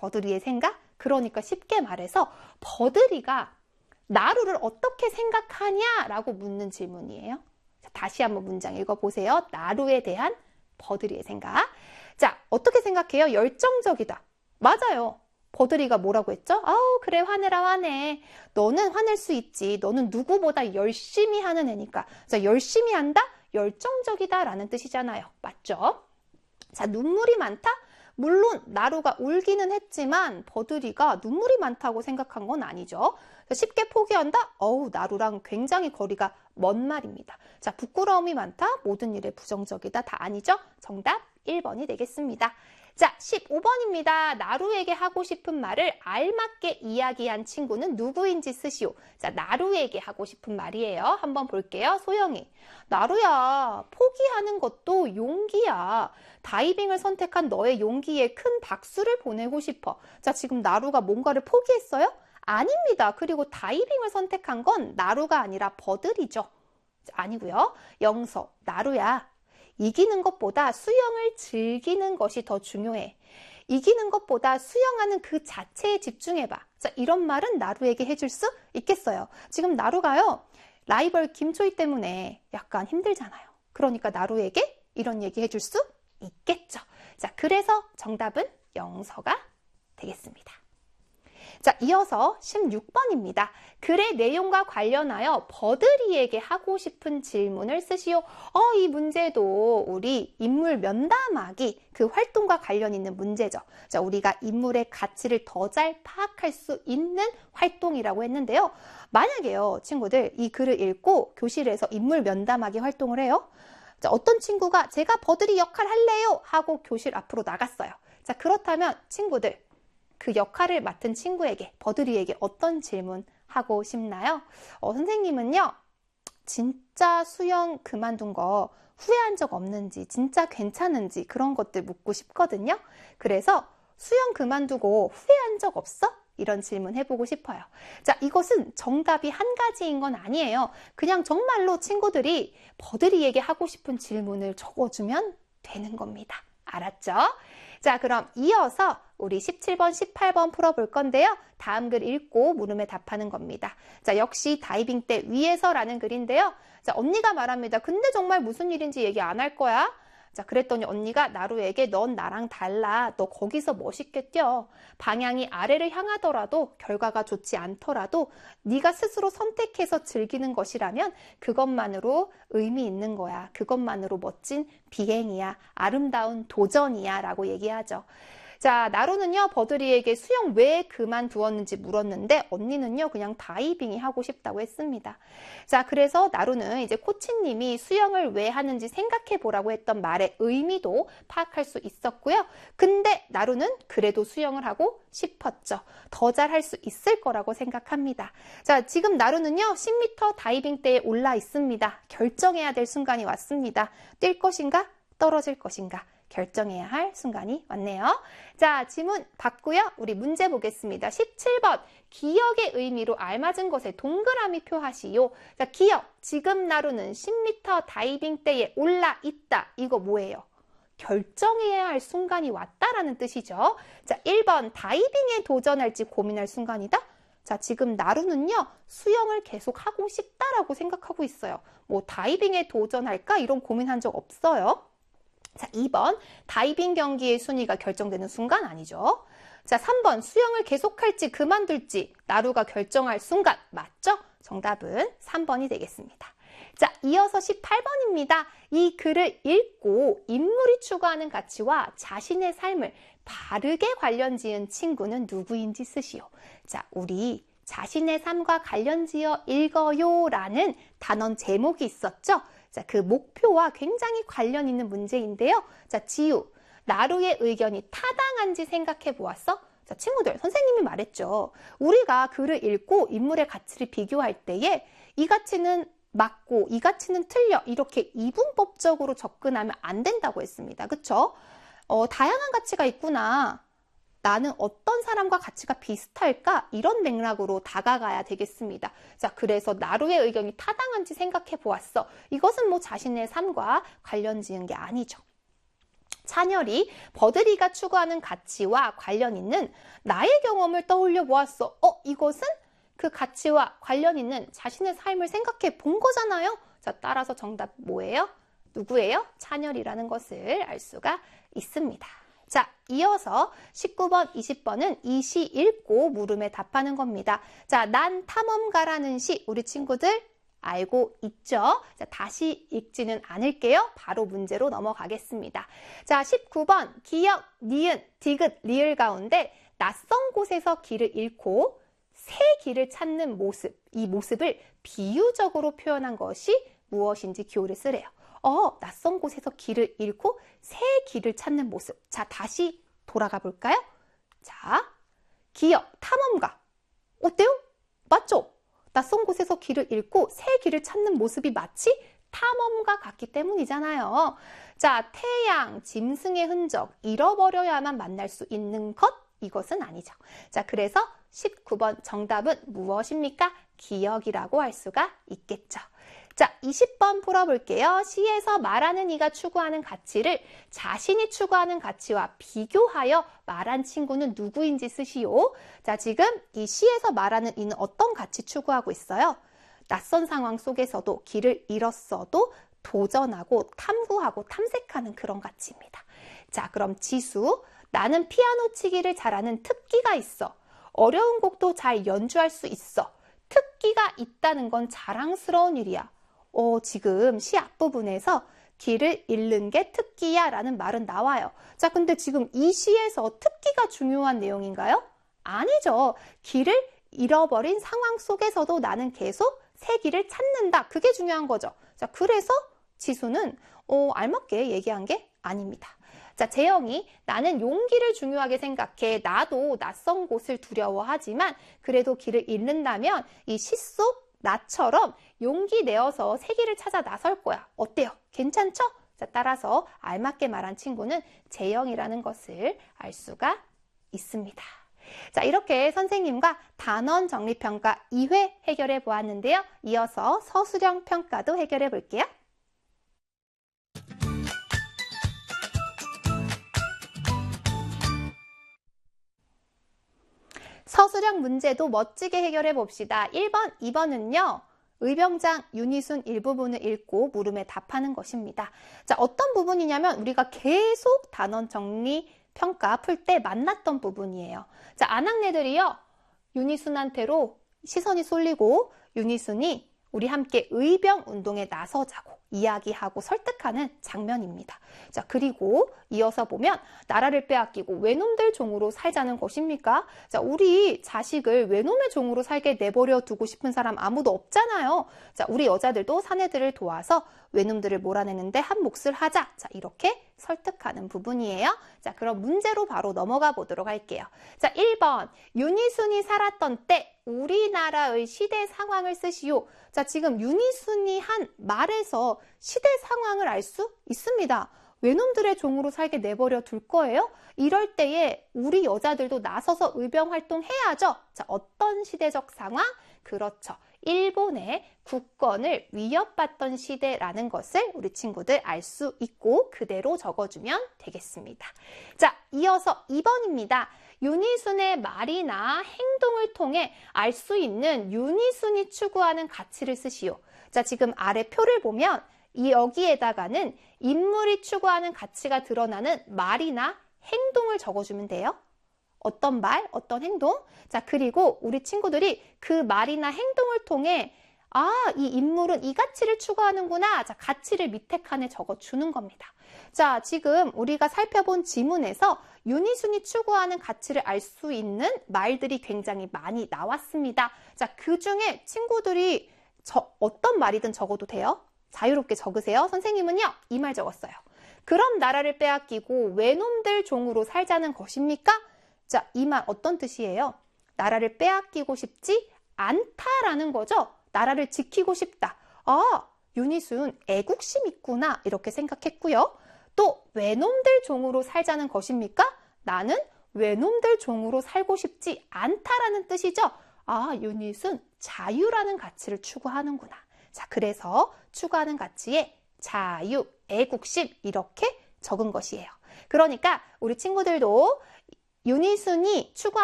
버들이의 생각? 그러니까 쉽게 말해서 버들이가 나루를 어떻게 생각하냐라고 묻는 질문이에요. 자, 다시 한번 문장 읽어보세요. 나루에 대한 버들이의 생각. 자, 어떻게 생각해요? 열정적이다. 맞아요. 버들이가 뭐라고 했죠? 아우, 그래, 화내라, 화내. 너는 화낼 수 있지. 너는 누구보다 열심히 하는 애니까. 자, 열심히 한다? 열정적이다 라는 뜻이잖아요. 맞죠? 자, 눈물이 많다? 물론 나루가 울기는 했지만 버들이가 눈물이 많다고 생각한 건 아니죠. 쉽게 포기한다? 어우, 나루랑 굉장히 거리가 먼 말입니다. 자, 부끄러움이 많다? 모든 일에 부정적이다? 다 아니죠? 정답 1번이 되겠습니다. 자, 15번입니다. 나루에게 하고 싶은 말을 알맞게 이야기한 친구는 누구인지 쓰시오. 자, 나루에게 하고 싶은 말이에요. 한번 볼게요. 소영이. 나루야, 포기하는 것도 용기야. 다이빙을 선택한 너의 용기에 큰 박수를 보내고 싶어. 자, 지금 나루가 뭔가를 포기했어요? 아닙니다. 그리고 다이빙을 선택한 건 나루가 아니라 버들이죠. 아니고요. 영서, 나루야. 이기는 것보다 수영을 즐기는 것이 더 중요해. 이기는 것보다 수영하는 그 자체에 집중해봐. 자, 이런 말은 나루에게 해줄 수 있겠어요. 지금 나루가요, 라이벌 김초희 때문에 약간 힘들잖아요. 그러니까 나루에게 이런 얘기 해줄 수 있겠죠. 자, 그래서 정답은 영서가 되겠습니다. 자, 이어서 16번입니다. 글의 내용과 관련하여 버들이에게 하고 싶은 질문을 쓰시오. 이 문제도 우리 인물 면담하기 그 활동과 관련 있는 문제죠. 자, 우리가 인물의 가치를 더 잘 파악할 수 있는 활동이라고 했는데요. 만약에요, 친구들 이 글을 읽고 교실에서 인물 면담하기 활동을 해요. 자, 어떤 친구가 제가 버들이 역할 할래요 하고 교실 앞으로 나갔어요. 자, 그렇다면 친구들 그 역할을 맡은 친구에게, 버들이에게 어떤 질문 하고 싶나요? 선생님은요, 진짜 수영 그만둔 거 후회한 적 없는지, 진짜 괜찮은지 그런 것들 묻고 싶거든요. 그래서 수영 그만두고 후회한 적 없어? 이런 질문 해보고 싶어요. 자, 이것은 정답이 한 가지인 건 아니에요. 그냥 정말로 친구들이 버들이에게 하고 싶은 질문을 적어주면 되는 겁니다. 알았죠? 자, 그럼 이어서 우리 17번, 18번 풀어볼 건데요. 다음 글 읽고 물음에 답하는 겁니다. 자, 역시 다이빙 때 위에서라는 글인데요. 자, 언니가 말합니다. 근데 정말 무슨 일인지 얘기 안 할 거야? 자, 그랬더니 언니가 나루에게 넌 나랑 달라. 너 거기서 멋있게 뛰어. 방향이 아래를 향하더라도 결과가 좋지 않더라도 네가 스스로 선택해서 즐기는 것이라면 그것만으로 의미 있는 거야. 그것만으로 멋진 비행이야. 아름다운 도전이야 라고 얘기하죠. 자, 나루는요, 버들이에게 수영 왜 그만두었는지 물었는데 언니는요, 그냥 다이빙이 하고 싶다고 했습니다. 자, 그래서 나루는 이제 코치님이 수영을 왜 하는지 생각해 보라고 했던 말의 의미도 파악할 수 있었고요. 근데 나루는 그래도 수영을 하고 싶었죠. 더 잘할 수 있을 거라고 생각합니다. 자, 지금 나루는요, 10m 다이빙 대에 올라 있습니다. 결정해야 될 순간이 왔습니다. 뛸 것인가? 떨어질 것인가? 결정해야 할 순간이 왔네요. 자, 질문 받고요. 우리 문제 보겠습니다. 17번. 기억의 의미로 알맞은 것에 동그라미 표하시오. 자, 기억. 지금 나루는 10m 다이빙 대에 올라 있다. 이거 뭐예요? 결정해야 할 순간이 왔다라는 뜻이죠. 자, 1번. 다이빙에 도전할지 고민할 순간이다. 자, 지금 나루는요, 수영을 계속 하고 싶다라고 생각하고 있어요. 뭐 다이빙에 도전할까? 이런 고민한 적 없어요. 자, 2번. 다이빙 경기의 순위가 결정되는 순간 아니죠. 자, 3번. 수영을 계속할지 그만둘지 나루가 결정할 순간 맞죠? 정답은 3번이 되겠습니다. 자, 이어서 18번입니다. 이 글을 읽고 인물이 추구하는 가치와 자신의 삶을 바르게 관련 지은 친구는 누구인지 쓰시오. 자, 우리 자신의 삶과 관련 지어 읽어요 라는 단원 제목이 있었죠? 자, 그 목표와 굉장히 관련 있는 문제인데요. 자, 지우, 나루의 의견이 타당한지 생각해 보았어? 자, 친구들, 선생님이 말했죠. 우리가 글을 읽고 인물의 가치를 비교할 때에 이 가치는 맞고 이 가치는 틀려 이렇게 이분법적으로 접근하면 안 된다고 했습니다. 그쵸? 다양한 가치가 있구나. 나는 어떤 사람과 가치가 비슷할까? 이런 맥락으로 다가가야 되겠습니다. 자, 그래서 나루의 의견이 타당한지 생각해 보았어. 이것은 뭐 자신의 삶과 관련 지은 게 아니죠. 찬열이 버들이가 추구하는 가치와 관련 있는 나의 경험을 떠올려 보았어. 이것은 그 가치와 관련 있는 자신의 삶을 생각해 본 거잖아요. 자, 따라서 정답 뭐예요? 누구예요? 찬열이라는 것을 알 수가 있습니다. 자, 이어서 19번, 20번은 이 시 읽고 물음에 답하는 겁니다. 자, 난 탐험가라는 시 우리 친구들 알고 있죠? 자, 다시 읽지는 않을게요. 바로 문제로 넘어가겠습니다. 자, 19번 기역, 니은, 디귿, 리을 가운데 낯선 곳에서 길을 잃고 새 길을 찾는 모습, 이 모습을 비유적으로 표현한 것이 무엇인지 기호를 쓰래요. 낯선 곳에서 길을 잃고 새 길을 찾는 모습. 자, 다시 돌아가 볼까요? 자, 기역, 탐험가. 어때요? 맞죠? 낯선 곳에서 길을 잃고 새 길을 찾는 모습이 마치 탐험가 같기 때문이잖아요. 자, 태양, 짐승의 흔적, 잃어버려야만 만날 수 있는 것? 이것은 아니죠. 자, 그래서 19번 정답은 무엇입니까? 기역이라고 할 수가 있겠죠. 자, 20번 풀어볼게요. 시에서 말하는 이가 추구하는 가치를 자신이 추구하는 가치와 비교하여 말한 친구는 누구인지 쓰시오. 자, 지금 이 시에서 말하는 이는 어떤 가치 추구하고 있어요? 낯선 상황 속에서도 길을 잃었어도 도전하고 탐구하고 탐색하는 그런 가치입니다. 자, 그럼 지수, 나는 피아노 치기를 잘하는 특기가 있어. 어려운 곡도 잘 연주할 수 있어. 특기가 있다는 건 자랑스러운 일이야. 지금 시 앞부분에서 길을 잃는 게 특기야 라는 말은 나와요. 자, 근데 지금 이 시에서 특기가 중요한 내용인가요? 아니죠. 길을 잃어버린 상황 속에서도 나는 계속 새 길을 찾는다. 그게 중요한 거죠. 자, 그래서 지수는 알맞게 얘기한 게 아닙니다. 자, 재영이 나는 용기를 중요하게 생각해. 나도 낯선 곳을 두려워하지만 그래도 길을 잃는다면 이 시 속 나처럼 용기 내어서 새 길을 찾아 나설 거야. 어때요? 괜찮죠? 자, 따라서 알맞게 말한 친구는 재영이라는 것을 알 수가 있습니다. 자, 이렇게 선생님과 단원 정리평가 2회 해결해 보았는데요. 이어서 서술형 평가도 해결해 볼게요. 서술형 문제도 멋지게 해결해 봅시다. 1번, 2번은요. 의병장, 윤희순 일부분을 읽고 물음에 답하는 것입니다. 자, 어떤 부분이냐면 우리가 계속 단원 정리 평가 풀 때 만났던 부분이에요. 자, 안학내들이요. 윤희순한테로 시선이 쏠리고 윤희순이 우리 함께 의병 운동에 나서자고 이야기하고 설득하는 장면입니다. 자, 그리고 이어서 보면 나라를 빼앗기고 외놈들 종으로 살자는 것입니까? 자, 우리 자식을 외놈의 종으로 살게 내버려 두고 싶은 사람 아무도 없잖아요. 자, 우리 여자들도 사내들을 도와서 외놈들을 몰아내는데 한 몫을 하자. 자, 이렇게 설득하는 부분이에요. 자, 그럼 문제로 바로 넘어가 보도록 할게요. 자, 1번. 윤희순이 살았던 때 우리나라의 시대 상황을 쓰시오. 자, 지금 윤희순이 한 말에서 시대 상황을 알 수 있습니다. 외놈들의 종으로 살게 내버려 둘 거예요? 이럴 때에 우리 여자들도 나서서 의병 활동해야죠. 자, 어떤 시대적 상황? 그렇죠. 일본의 국권을 위협받던 시대라는 것을 우리 친구들 알 수 있고 그대로 적어주면 되겠습니다. 자, 이어서 2번입니다. 윤희순의 말이나 행동을 통해 알 수 있는 윤희순이 추구하는 가치를 쓰시오. 자, 지금 아래 표를 보면 여기에다가는 인물이 추구하는 가치가 드러나는 말이나 행동을 적어주면 돼요. 어떤 말, 어떤 행동. 자, 그리고 우리 친구들이 그 말이나 행동을 통해 이 인물은 이 가치를 추구하는구나. 자, 가치를 밑에 칸에 적어주는 겁니다. 자, 지금 우리가 살펴본 지문에서 윤희순이 추구하는 가치를 알 수 있는 말들이 굉장히 많이 나왔습니다. 자, 그 중에 친구들이 어떤 말이든 적어도 돼요. 자유롭게 적으세요. 선생님은요, 이 말 적었어요. 그럼 나라를 빼앗기고 외놈들 종으로 살자는 것입니까? 자, 이 말 어떤 뜻이에요? 나라를 빼앗기고 싶지 않다라는 거죠. 나라를 지키고 싶다. 윤희순 애국심 있구나 이렇게 생각했고요. 또 외놈들 종으로 살자는 것입니까? 나는 외놈들 종으로 살고 싶지 않다라는 뜻이죠. 윤희순 자유라는 가치를 추구하는구나. 자, 그래서 추구하는 가치에 자유, 애국심 이렇게 적은 것이에요. 그러니까 우리 친구들도 유니순이 추구하는